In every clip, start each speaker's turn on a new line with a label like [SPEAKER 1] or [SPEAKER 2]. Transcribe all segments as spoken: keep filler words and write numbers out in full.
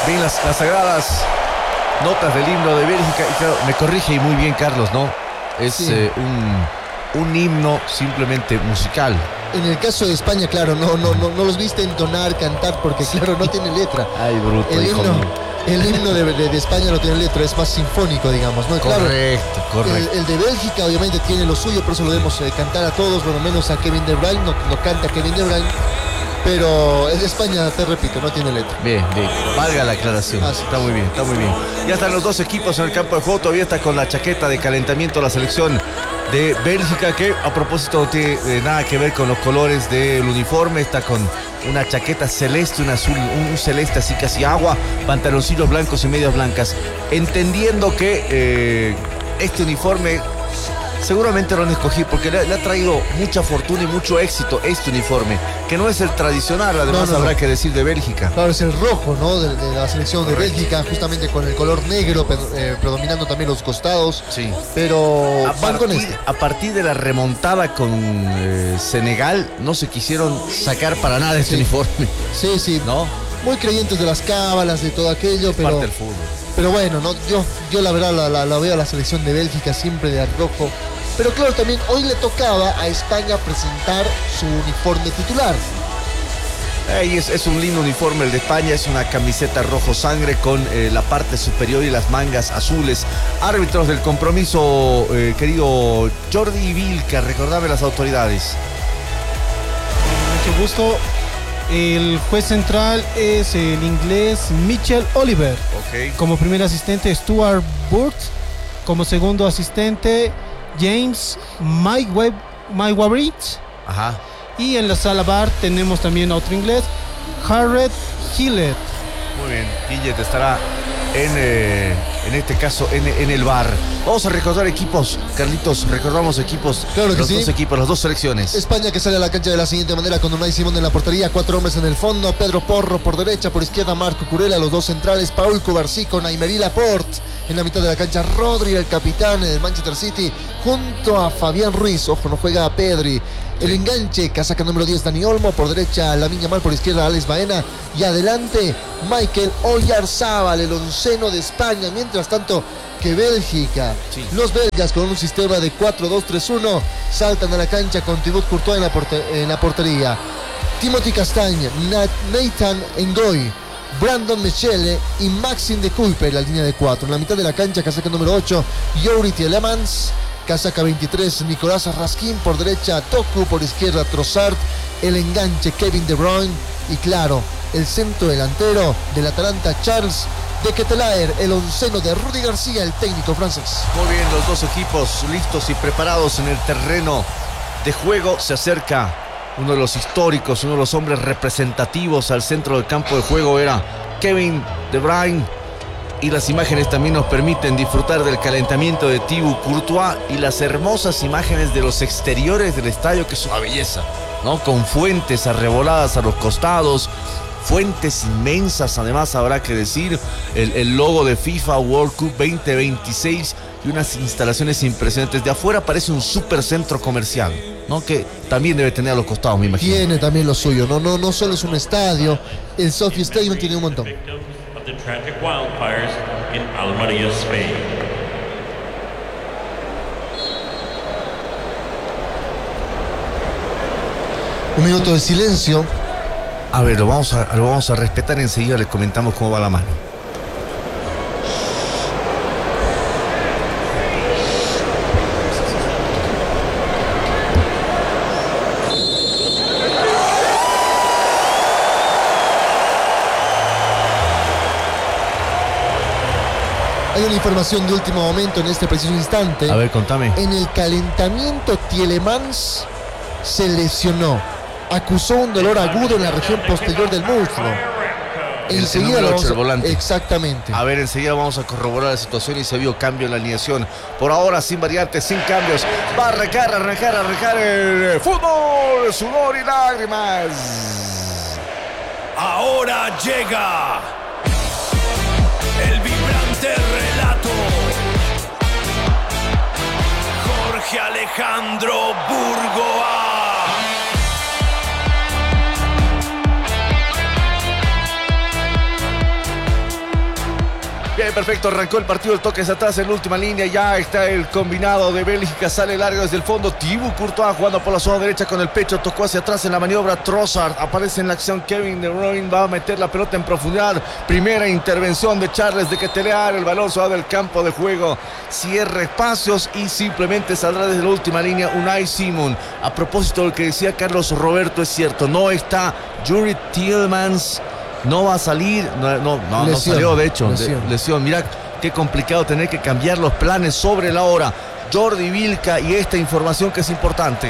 [SPEAKER 1] Bien, las, las sagradas notas del himno de Bélgica. Y claro, me corrige y muy bien Carlos, ¿no? Es sí. eh, un, un himno simplemente musical.
[SPEAKER 2] En el caso de España, claro, no, no, no, no los viste entonar, cantar, porque claro, no tiene letra.
[SPEAKER 1] Ay, bruto,
[SPEAKER 2] el
[SPEAKER 1] hijo
[SPEAKER 2] himno,
[SPEAKER 1] mío.
[SPEAKER 2] El himno de, de, de España no tiene letra, es más sinfónico, digamos, ¿no? Claro,
[SPEAKER 1] correcto, correcto.
[SPEAKER 2] El, el de Bélgica obviamente tiene lo suyo, por eso lo debemos eh, cantar a todos, bueno, menos a Kevin De Bruyne, no, no canta Kevin De Bruyne. Pero el de España, te repito, no tiene letra.
[SPEAKER 1] Bien, bien. Valga la aclaración. Ah, sí. Está muy bien, está muy bien. Ya están los dos equipos en el campo de juego. Todavía está con la chaqueta de calentamiento la selección de Bélgica, que a propósito no tiene eh, nada que ver con los colores del uniforme. Está con una chaqueta celeste, un azul, un, un celeste así casi agua, pantaloncillos blancos y medias blancas. Entendiendo que eh, este uniforme seguramente lo han escogido porque le, le ha traído mucha fortuna y mucho éxito este uniforme, que no es el tradicional, además no, no, habrá no. que decir de Bélgica.
[SPEAKER 2] Claro, es el rojo, ¿no? De, de la selección Correcto. de Bélgica, justamente con el color negro, eh, predominando también los costados.
[SPEAKER 1] Sí.
[SPEAKER 2] Pero
[SPEAKER 1] a partir, con este. a partir de la remontada con eh, Senegal, no se quisieron sacar para nada este
[SPEAKER 2] sí.
[SPEAKER 1] uniforme.
[SPEAKER 2] Sí, sí.
[SPEAKER 1] ¿No?
[SPEAKER 2] Muy creyentes de las cábalas, de todo aquello,
[SPEAKER 1] es
[SPEAKER 2] pero.
[SPEAKER 1] Parte del fútbol.
[SPEAKER 2] Pero bueno, no, yo, yo la verdad la, la, la veo a la selección de Bélgica siempre de rojo. Pero claro, también hoy le tocaba a España presentar su uniforme titular.
[SPEAKER 1] Hey, es, es un lindo uniforme el de España, es una camiseta rojo sangre con eh, la parte superior y las mangas azules. Árbitros del compromiso, eh, querido Jordi Vilca, recordame las autoridades.
[SPEAKER 3] Mucho gusto. El juez central es el inglés Michel Oliver.
[SPEAKER 1] Okay.
[SPEAKER 3] Como primer asistente Stuart Burt. Como segundo asistente James Maguire.
[SPEAKER 1] Ajá.
[SPEAKER 3] Y en la sala bar tenemos también a otro inglés, Harriet Hillett.
[SPEAKER 1] Muy bien, Hillett estará en, eh, en este caso en, en el bar. Vamos a recordar equipos, Carlitos, recordamos equipos.
[SPEAKER 2] Claro que
[SPEAKER 1] los
[SPEAKER 2] sí.
[SPEAKER 1] dos equipos, las dos selecciones.
[SPEAKER 2] España que sale a la cancha de la siguiente manera con Unai Simón en la portería, cuatro hombres en el fondo, Pedro Porro por derecha, por izquierda Marco Curela, los dos centrales, Paul Cubarsí con Aymeri Laporte. En la mitad de la cancha, Rodri, el capitán del Manchester City, junto a Fabián Ruiz. Ojo, no juega a Pedri. El enganche, casaca número diez, Dani Olmo. Por derecha, Lamine Yamal. Por izquierda, Alex Baena. Y adelante, Michael Oyarzábal, el onceno de España. Mientras tanto, que Bélgica, sí. los belgas con un sistema de cuatro dos tres uno, saltan a la cancha con Thibaut Courtois en la, porter- en la portería. Timothy Castagne, Nathan Ngoy, Brandon Michele y Maxime de Kulpe en la línea de cuatro. En la mitad de la cancha, casaca número ocho, Youri Tielemans. Casaca veintitrés, Nicolás Raskin. Por derecha, Toku. Por izquierda, Trossard. El enganche, Kevin De Bruyne. Y claro, el centro delantero del Atalanta, Charles de Ketelaere. El onceno de Rudy García, el técnico francés.
[SPEAKER 1] Muy bien, los dos equipos listos y preparados en el terreno de juego. Se acerca uno de los históricos, uno de los hombres representativos al centro del campo de juego. Era Kevin De Bruyne. Y las imágenes también nos permiten disfrutar del calentamiento de Thibaut Courtois y las hermosas imágenes de los exteriores del estadio, que es una belleza, ¿no? Con fuentes arreboladas a los costados, fuentes inmensas, además habrá que decir, el, el logo de FIFA World Cup veinte veintiséis y unas instalaciones impresionantes. De afuera parece un supercentro comercial, ¿no? Que también debe tener a los costados, me imagino.
[SPEAKER 2] Tiene también lo suyo, no, no, no solo es un estadio, el Sophie Stadium tiene un montón.
[SPEAKER 4] The tragic wildfires in Almería, Spain.
[SPEAKER 2] Un minuto de silencio.
[SPEAKER 1] A ver, lo vamos a, lo vamos a respetar, enseguida le comentamos cómo va la mano.
[SPEAKER 2] Hay una información de último momento en este preciso instante.
[SPEAKER 1] A ver, contame.
[SPEAKER 2] En el calentamiento, Tielemans se lesionó. Acusó un dolor agudo en la región posterior del muslo. Enseguida lo vamos a...
[SPEAKER 1] el volante.
[SPEAKER 2] Exactamente.
[SPEAKER 1] A ver, enseguida vamos a corroborar la situación y se vio cambio en la alineación. Por ahora, sin variantes, sin cambios. Va a arrancar, arrancar, arrancar el fútbol, sudor y lágrimas.
[SPEAKER 5] Ahora llega el vibrante relato. Jorge Alejandro Burgoa.
[SPEAKER 1] Bien, perfecto, arrancó el partido, el toque hacia atrás en la última línea, ya está el combinado de Bélgica, sale largo desde el fondo, Thibaut Courtois jugando por la zona derecha con el pecho, tocó hacia atrás en la maniobra, Trossard aparece en la acción, Kevin De Bruyne va a meter la pelota en profundidad, primera intervención de Charles de Ketelaere, el balón se va del campo de juego, cierra espacios y simplemente saldrá desde la última línea Unai Simon. A propósito de lo que decía Carlos Roberto, es cierto, no está Youri Tielemans, no va a salir, no, no, no, no salió de hecho, lesión. De, lesión. Mira qué complicado tener que cambiar los planes sobre la hora. Jordi Vilca y esta información que es importante.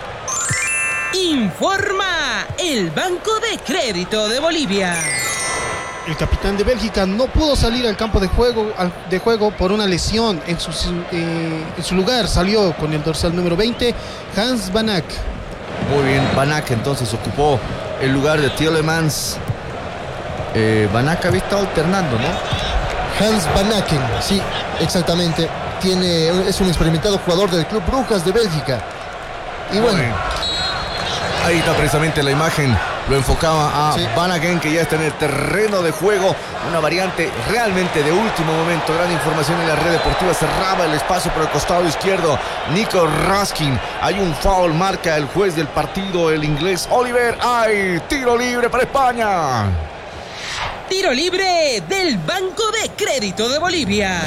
[SPEAKER 6] Informa el Banco de Crédito de Bolivia.
[SPEAKER 3] El capitán de Bélgica no pudo salir al campo de juego, de juego por una lesión. En su, eh, en su lugar salió con el dorsal número veinte, Hans Van Ack.
[SPEAKER 1] Muy bien, Van Ack entonces ocupó el lugar de Tielemans. Eh, Van Ack había estado alternando, ¿no?
[SPEAKER 2] Hans Van Aken, sí, exactamente. Tiene, es un experimentado jugador del Club Brujas de Bélgica. Y bueno,
[SPEAKER 1] Muy ahí está precisamente la imagen, lo enfocaba a sí. Van Aken, que ya está en el terreno de juego, una variante realmente de último momento. Gran información en la red deportiva, cerraba el espacio por el costado izquierdo Nico Raskin, hay un foul, marca el juez del partido, el inglés Oliver. Hay tiro libre para España.
[SPEAKER 6] Tiro libre del Banco de Crédito de Bolivia.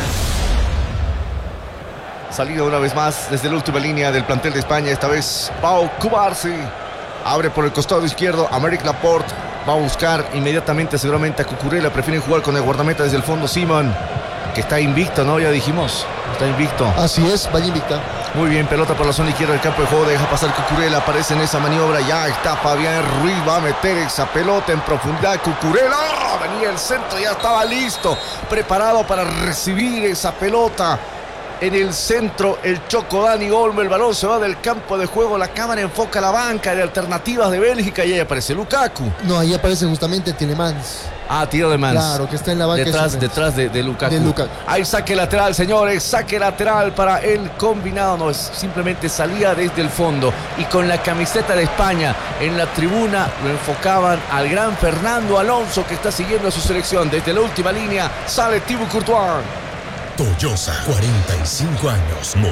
[SPEAKER 1] Salida una vez más desde la última línea del plantel de España, esta vez Pau Cubarsí. Abre por el costado izquierdo, Aymeric Laporte va a buscar inmediatamente seguramente a Cucurella. Prefieren jugar con el guardameta desde el fondo, Simon, que está invicto, ¿no? Ya dijimos, está invicto.
[SPEAKER 2] Así es, va invicta.
[SPEAKER 1] Muy bien, pelota por la zona izquierda del campo de juego, deja pasar Cucurella, aparece en esa maniobra, ya está Fabián Ruiz, va a meter esa pelota en profundidad, Cucurella, ¡oh! Venía el centro, ya estaba listo, preparado para recibir esa pelota. En el centro, el Choco Dani Olmo, el balón se va del campo de juego, la cámara enfoca la banca de alternativas de Bélgica y ahí aparece Lukaku.
[SPEAKER 2] No, ahí aparece justamente Tielemans.
[SPEAKER 1] Ah, Tielemans.
[SPEAKER 2] Claro, que está en la banca.
[SPEAKER 1] Detrás, detrás de, de Lukaku.
[SPEAKER 2] De Lukaku.
[SPEAKER 1] Hay saque lateral, señores, saque lateral para el combinado. No, es simplemente salía desde el fondo y con la camiseta de España en la tribuna lo enfocaban al gran Fernando Alonso, que está siguiendo a su selección. Desde la última línea sale Thibaut Courtois.
[SPEAKER 5] Toyosa, cuarenta y cinco años.